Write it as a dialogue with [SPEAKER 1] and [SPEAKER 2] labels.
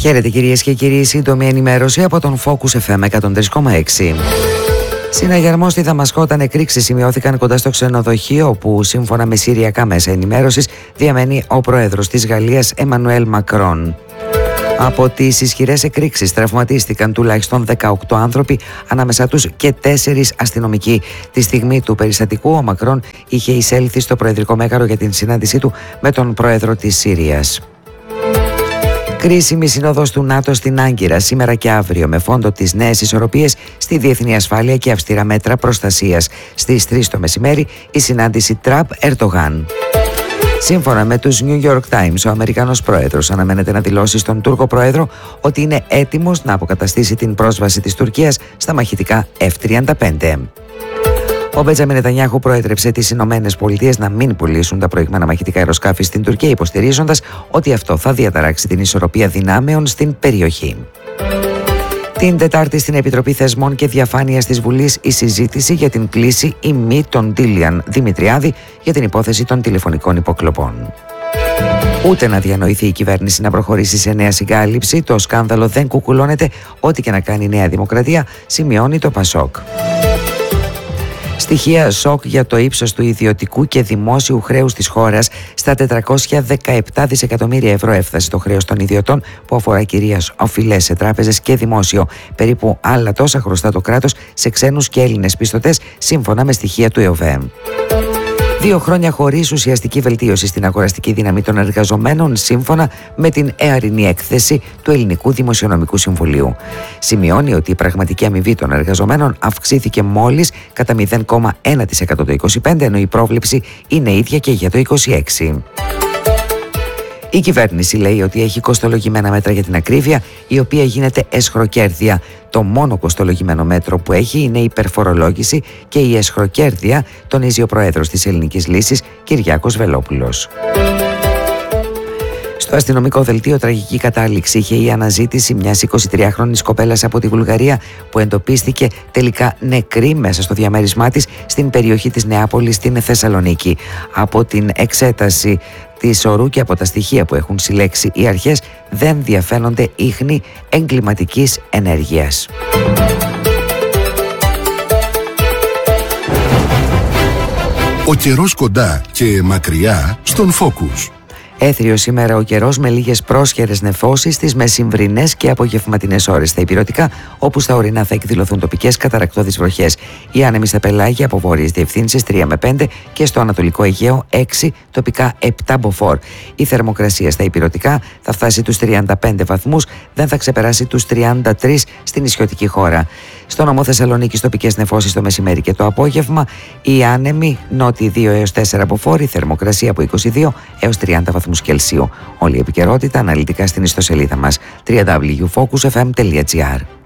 [SPEAKER 1] Χαίρετε κυρίες και κύριοι, σύντομη ενημέρωση από τον Focus FM 103,6. Συναγερμό στη Δαμασκό, όταν εκρήξεις σημειώθηκαν κοντά στο ξενοδοχείο όπου, σύμφωνα με συριακά μέσα ενημέρωσης, διαμένει ο πρόεδρος της Γαλλίας Εμμανουέλ Μακρόν. Από τις ισχυρές εκρήξεις τραυματίστηκαν τουλάχιστον 18 άνθρωποι, ανάμεσά τους και 4 αστυνομικοί. Τη στιγμή του περιστατικού, ο Μακρόν είχε εισέλθει στο Προεδρικό Μέγαρο για την συνάντησή του με τον πρόεδρο της Συρίας. Κρίσιμη συνόδος του ΝΑΤΟ στην Άγκυρα σήμερα και αύριο, με φόντο τις νέες ισορροπίες στη διεθνή ασφάλεια και αυστηρά μέτρα προστασίας. Στις 3 το μεσημέρι η συνάντηση Τραμπ-Ερντογάν. Σύμφωνα με τους New York Times, ο Αμερικανός πρόεδρος αναμένεται να δηλώσει στον Τούρκο πρόεδρο ότι είναι έτοιμος να αποκαταστήσει την πρόσβαση της Τουρκίας στα μαχητικά F-35. Ο Μπέντζαμιν Νετανιάχου προέτρεψε τις Ηνωμένες Πολιτείες να μην πουλήσουν τα προηγμένα μαχητικά αεροσκάφη στην Τουρκία, υποστηρίζοντας ότι αυτό θα διαταράξει την ισορροπία δυνάμεων στην περιοχή. Την Τετάρτη στην Επιτροπή Θεσμών και Διαφάνειας της Βουλής η συζήτηση για την κλίση ή μη των Ντίλιαν Δημητριάδη για την υπόθεση των τηλεφωνικών υποκλοπών. Ούτε να διανοηθεί η κυβέρνηση να προχωρήσει σε νέα συγκάλυψη, το σκάνδαλο δεν κουκουλώνεται, ό,τι και να κάνει η Νέα Δημοκρατία, σημειώνει το Πασόκ. Στοιχεία σοκ για το ύψος του ιδιωτικού και δημόσιου χρέους της χώρας. Στα 417 δισεκατομμύρια ευρώ έφτασε το χρέος των ιδιωτών, που αφορά κυρίως οφειλές σε τράπεζες και δημόσιο. Περίπου άλλα τόσα χρωστά το κράτος σε ξένους και Έλληνες πιστωτές, σύμφωνα με στοιχεία του ΕΟΒΕ. 2 χρόνια χωρίς ουσιαστική βελτίωση στην αγοραστική δύναμη των εργαζομένων, σύμφωνα με την εαρινή έκθεση του Ελληνικού Δημοσιονομικού Συμβουλίου. Σημειώνει ότι η πραγματική αμοιβή των εργαζομένων αυξήθηκε μόλις κατά 0,1% το 2025, ενώ η πρόβλεψη είναι ίδια και για το 2026. Η κυβέρνηση λέει ότι έχει κοστολογημένα μέτρα για την ακρίβεια, η οποία γίνεται εσχροκέρδεια. Το μόνο κοστολογημένο μέτρο που έχει είναι η υπερφορολόγηση και η εσχροκέρδεια, τονίζει ο πρόεδρος της Ελληνικής Λύσης, Κυριάκος Βελόπουλος. Στο αστυνομικό δελτίο τραγική κατάληξη είχε η αναζήτηση μιας 23χρονης κοπέλας από τη Βουλγαρία, που εντοπίστηκε τελικά νεκρή μέσα στο διαμέρισμά της στην περιοχή της Νεάπολης στην Θεσσαλονίκη. Από την εξέταση της ορού και από τα στοιχεία που έχουν συλλέξει οι αρχές, δεν διαφαίνονται ίχνη εγκληματικής ενέργειας.
[SPEAKER 2] Ο καιρός κοντά και μακριά στον Focus.
[SPEAKER 1] Έθριος σήμερα ο καιρός, με λίγες πρόσχερες νεφώσεις στις μεσημβρινές και απογευματινές ώρες στα ηπειρωτικά, όπου στα ορεινά θα εκδηλωθούν τοπικές καταρρακτώδεις βροχές. Οι άνεμοι στα πελάγια από βόρειες διευθύνσεις 3 με 5 και στο Ανατολικό Αιγαίο 6, τοπικά 7 μποφόρ. Η θερμοκρασία στα ηπειρωτικά θα φτάσει τους 35 βαθμούς, δεν θα ξεπεράσει τους 33 στην νησιωτική χώρα. Στο νομό Θεσσαλονίκης τοπικές νεφώσεις το μεσημέρι και το απόγευμα. Οι άνεμοι νότιοι 2 έως 4 μποφόρ, θερμοκρασία από 22 έως 30 βαθμούς Κελσίου. Όλη η επικαιρότητα αναλυτικά στην ιστοσελίδα μας www.focusfm.gr.